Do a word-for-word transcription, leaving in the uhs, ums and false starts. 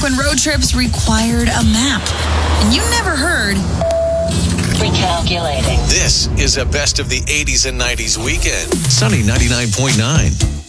when road trips required a map. And you never heard... Recalculating. This is a best of the eighties and nineties weekend. Sunny ninety-nine point nine.